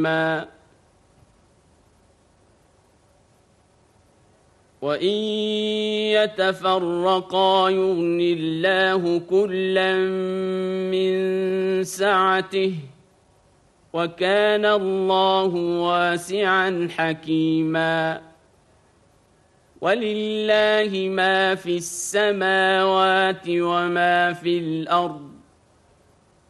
وإن يتفرقا يغن الله كلا من سعته وكان الله واسعا حكيما ولله ما في السماوات وما في الأرض